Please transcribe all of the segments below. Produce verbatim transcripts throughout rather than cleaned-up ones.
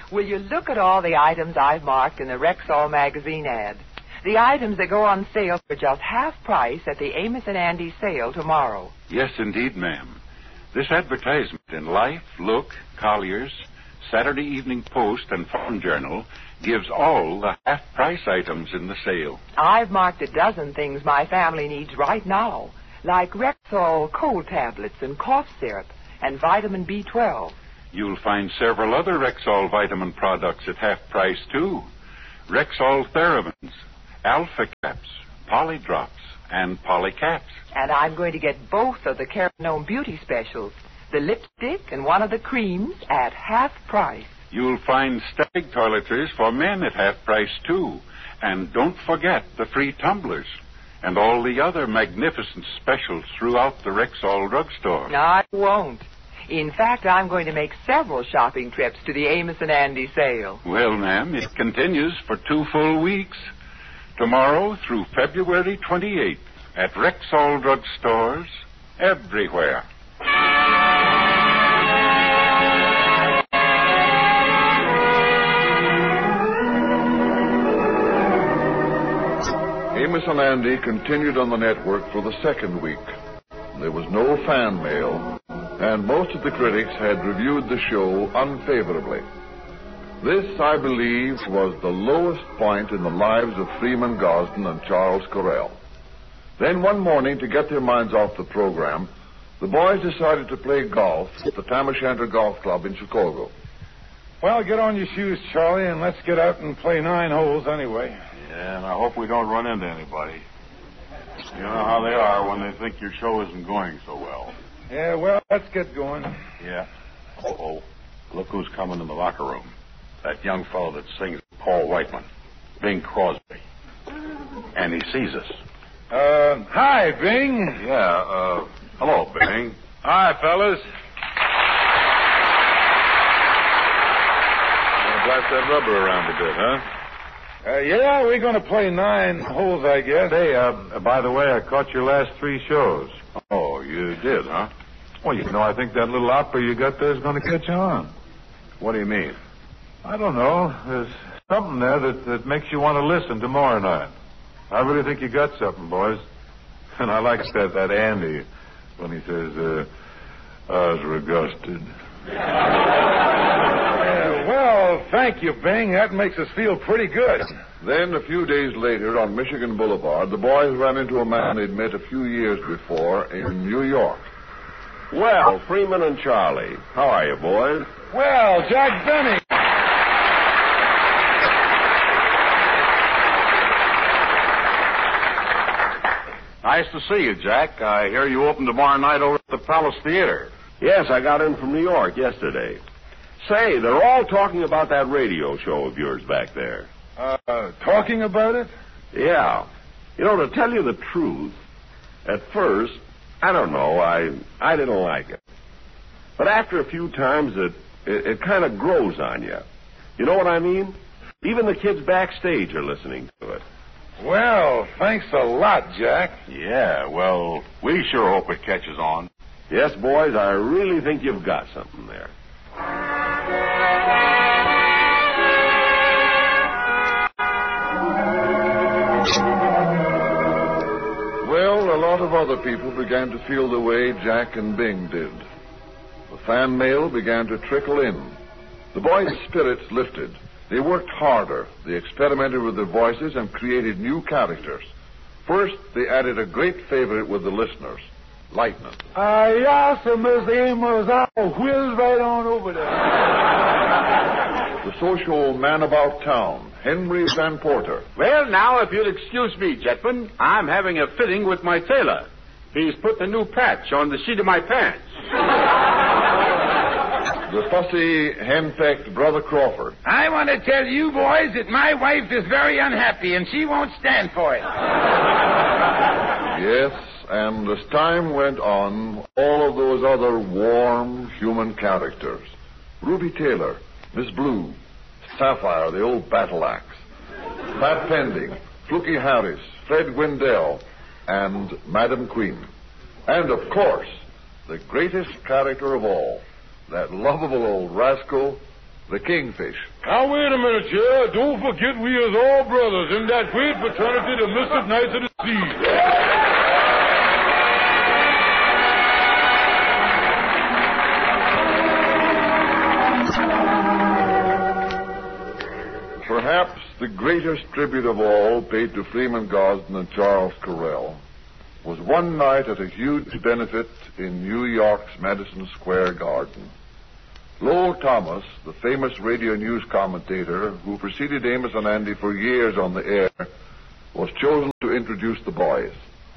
Will you look at all the items I've marked in the Rexall magazine ad? The items that go on sale for just half price at the Amos and Andy sale tomorrow. Yes, indeed, ma'am. This advertisement in Life, Look, Collier's, Saturday Evening Post, and Farm Journal gives all the half-price items in the sale. I've marked a dozen things my family needs right now, like Rexall cold tablets and cough syrup and vitamin B twelve. You'll find several other Rexall vitamin products at half price, too. Rexall Theramins, Alpha Caps, Polydrops, and Polycaps. And I'm going to get both of the Carinome Beauty Specials, the lipstick and one of the creams, at half price. You'll find Stag toiletries for men at half price, too. And don't forget the free tumblers and all the other magnificent specials throughout the Rexall drugstore. No, I won't. In fact, I'm going to make several shopping trips to the Amos and Andy sale. Well, ma'am, it continues for two full weeks. Tomorrow through February twenty-eighth at Rexall drugstores everywhere. Amos and Andy continued on the network for the second week. There was no fan mail, and most of the critics had reviewed the show unfavorably. This, I believe, was the lowest point in the lives of Freeman Gosden and Charles Correll. Then one morning, to get their minds off the program, the boys decided to play golf at the Tam O'Shanter Golf Club in Chicago. Well, get on your shoes, Charlie, and let's get out and play nine holes anyway. Yeah, and I hope we don't run into anybody. You know how they are when they think your show isn't going so well. Yeah, well, let's get going. Yeah. Uh-oh. Look who's coming in the locker room. That young fellow that sings, Paul Whiteman. Bing Crosby. And he sees us. Uh, hi, Bing. Yeah, uh, hello, Bing. Hi, fellas. Gonna blast that rubber around a bit, huh? Uh, yeah, we're going to play nine holes, I guess. Hey, uh, by the way, I caught your last three shows. Oh, you did, huh? Well, you know, I think that little opera you got there is going to catch on. What do you mean? I don't know. There's something there that, that makes you want to listen tomorrow night. I really think you got something, boys. And I like that, that Andy when he says, uh, I was regusted. Uh, well, thank you, Bing. That makes us feel pretty good. Then, a few days later, on Michigan Boulevard, the boys ran into a man they'd met a few years before in New York. Well, Freeman and Charlie, how are you, boys? Well, Jack Benny. Nice to see you, Jack. I hear you open tomorrow night over at the Palace Theater. Yes, I got in from New York yesterday. Say, they're all talking about that radio show of yours back there. Uh, talking about it? Yeah. You know, to tell you the truth, at first, I don't know, I I didn't like it. But after a few times, it, it, it kind of grows on you. You know what I mean? Even the kids backstage are listening to it. Well, thanks a lot, Jack. Yeah, well, we sure hope it catches on. Yes, boys, I really think you've got something there. Well, a lot of other people began to feel the way Jack and Bing did. The fan mail began to trickle in. The boys' spirits lifted. They worked harder. They experimented with their voices and created new characters. First, they added a great favorite with the listeners, Lightning. Ah, uh, yes, Miss Amos, I'll whiz right on over there. The social man about town, Henry Van Porter. Well, now, if you'll excuse me, gentlemen, I'm having a fitting with my tailor. He's put the new patch on the seat of my pants. The fussy, hen-pecked Brother Crawford. I want to tell you, boys, that my wife is very unhappy, and she won't stand for it. Yes, and as time went on, all of those other warm human characters. Ruby Taylor, Miss Blue, Sapphire, the old battle axe, Pat Pending, Fluky Harris, Fred Gwendell, and Madam Queen. And, of course, the greatest character of all, that lovable old rascal, the Kingfish. Now, wait a minute, here. Don't forget we is all brothers in that great fraternity, the Mystic Knights of the Sea. Perhaps the greatest tribute of all paid to Freeman Gosden and Charles Correll was one night at a huge benefit in New York's Madison Square Garden. Lowell Thomas, the famous radio news commentator who preceded Amos and Andy for years on the air, was chosen to introduce the boys.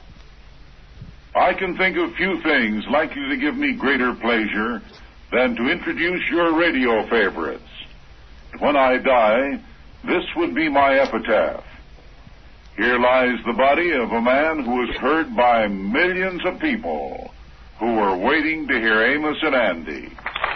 I can think of few things likely to give me greater pleasure than to introduce your radio favorites. When I die, this would be my epitaph. Here lies the body of a man who was heard by millions of people who were waiting to hear Amos and Andy.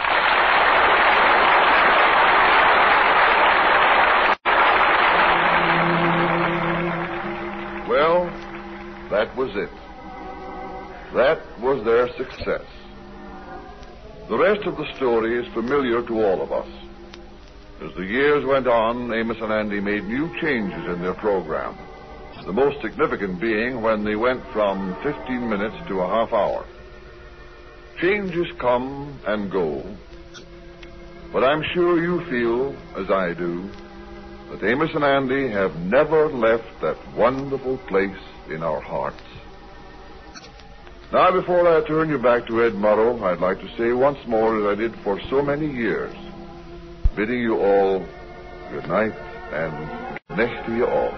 Well, that was it. That was their success. The rest of the story is familiar to all of us. As the years went on, Amos and Andy made new changes in their program, the most significant being when they went from fifteen minutes to a half hour. Changes come and go, but I'm sure you feel, as I do, that Amos and Andy have never left that wonderful place in our hearts. Now, before I turn you back to Ed Murrow, I'd like to say once more, as I did for so many years, bidding you all good night and next to you all.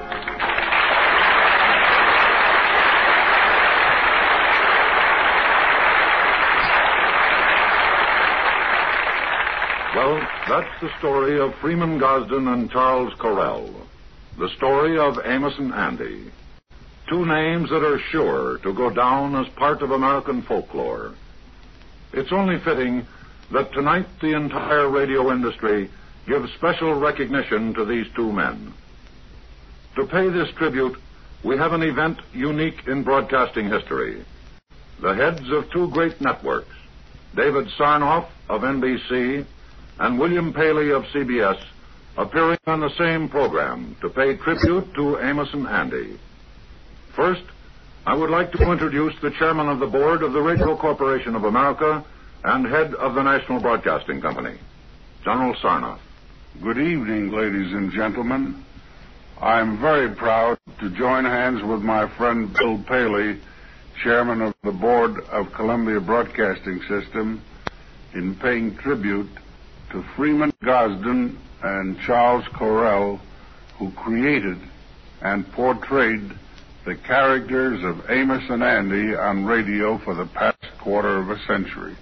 Well, that's the story of Freeman Gosden and Charles Correll. The story of Amos and Andy. Two names that are sure to go down as part of American folklore. It's only fitting that tonight the entire radio industry gives special recognition to these two men. To pay this tribute, we have an event unique in broadcasting history. The heads of two great networks, David Sarnoff of N B C and William Paley of C B S, appearing on the same program to pay tribute to Amos and Andy. First, I would like to introduce the chairman of the board of the Radio Corporation of America and head of the National Broadcasting Company, General Sarnoff. Good evening, ladies and gentlemen. I'm very proud to join hands with my friend Bill Paley, chairman of the board of Columbia Broadcasting System, in paying tribute to Freeman Gosden and Charles Correll, who created and portrayed the characters of Amos and Andy on radio for the past quarter of a century.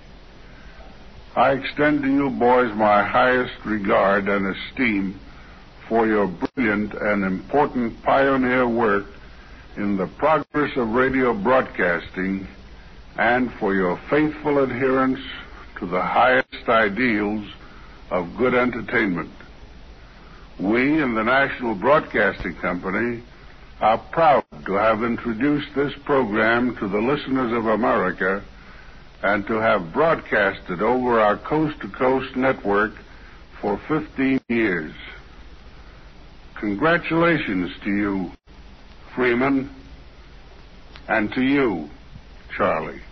I extend to you boys my highest regard and esteem for your brilliant and important pioneer work in the progress of radio broadcasting and for your faithful adherence to the highest ideals of good entertainment. We in the National Broadcasting Company are proud to have introduced this program to the listeners of America and to have broadcast it over our coast-to-coast network for fifteen years. Congratulations to you, Freeman, and to you, Charlie.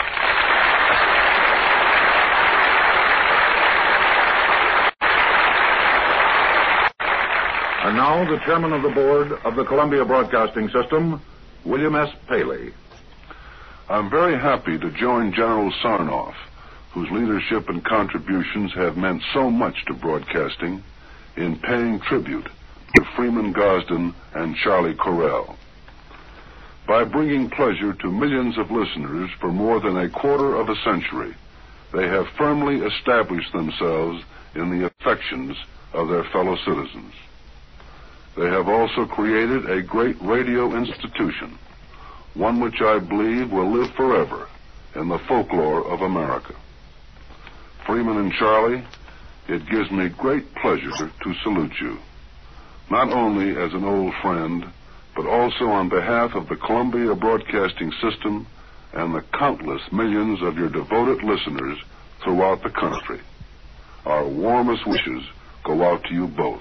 And now, the chairman of the board of the Columbia Broadcasting System, William S. Paley. I'm very happy to join General Sarnoff, whose leadership and contributions have meant so much to broadcasting, in paying tribute to Freeman Gosden and Charlie Correll. By bringing pleasure to millions of listeners for more than a quarter of a century, they have firmly established themselves in the affections of their fellow citizens. They have also created a great radio institution, one which I believe will live forever in the folklore of America. Freeman and Charlie, it gives me great pleasure to salute you, not only as an old friend, but also on behalf of the Columbia Broadcasting System and the countless millions of your devoted listeners throughout the country. Our warmest wishes go out to you both.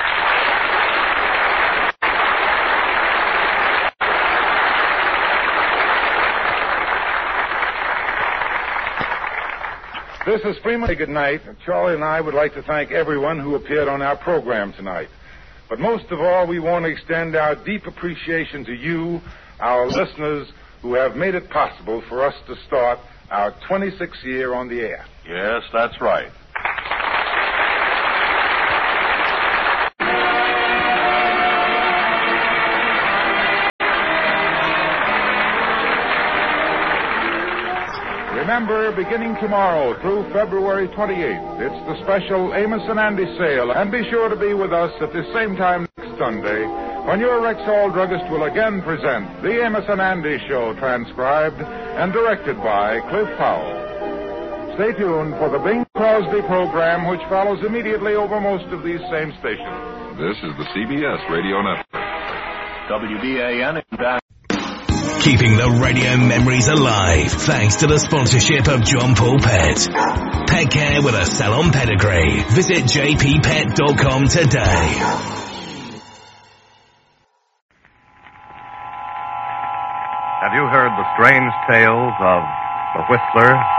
This is Freeman. Good night. Charlie and I would like to thank everyone who appeared on our program tonight. But most of all, we want to extend our deep appreciation to you, our listeners, who have made it possible for us to start our twenty-sixth year on the air. Yes, that's right. Remember, beginning tomorrow through February twenty-eighth, it's the special Amos and Andy sale. And be sure to be with us at the same time next Sunday when your Rexall druggist will again present the Amos and Andy Show, transcribed and directed by Cliff Powell. Stay tuned for the Bing Crosby program, which follows immediately over most of these same stations. This is the C B S Radio Network. W B A N in back. Keeping the radio memories alive thanks to the sponsorship of John Paul Pet. Pet care with a salon pedigree. Visit j p pet dot com today. Have you heard the strange tales of the Whistler,